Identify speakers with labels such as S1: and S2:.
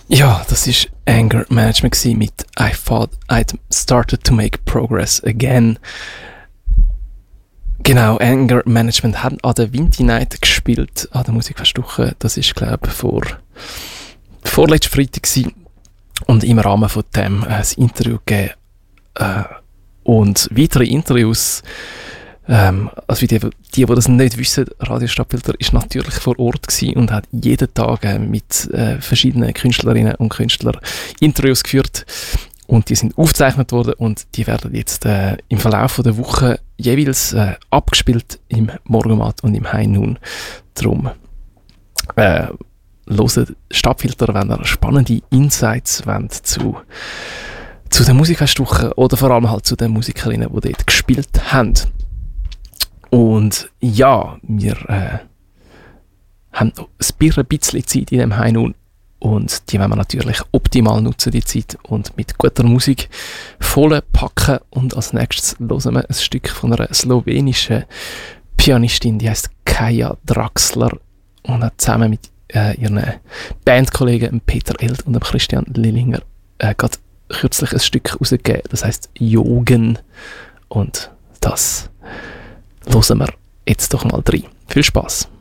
S1: Ja, das war Anger Management mit I Thought I'd Started to Make Progress Again. Genau, Anger Management haben an der Vinti Night gespielt, an der Musikfestwoche. Das ist, glaube ich, vorletzten Freitag gewesen. Und im Rahmen von dem ein Interview gegeben. Und weitere Interviews, also die das nicht wissen, Radio Stadtfilter ist natürlich vor Ort gewesen und hat jeden Tag mit verschiedenen Künstlerinnen und Künstlern Interviews geführt. Und die sind aufgezeichnet worden und die werden jetzt im Verlauf der Woche jeweils abgespielt im Morgenmat und im High Noon. Darum hören Stadtfilter, wenn ihr spannende Insights wollt zu der Musikfestwoche oder vor allem halt zu den Musikerinnen, die dort gespielt haben. Und ja, wir haben noch ein bisschen Zeit in dem High Noon und die wollen wir natürlich optimal nutzen, die Zeit, und mit guter Musik voll packen. Und als nächstes hören wir ein Stück von einer slowenischen Pianistin, die heißt Kaja Draxler, und hat zusammen mit ihren Bandkollegen Peter Eld und Christian Lillinger gerade kürzlich ein Stück rausgegeben, das heisst Jogen, und das hören wir jetzt doch mal rein. Viel Spaß!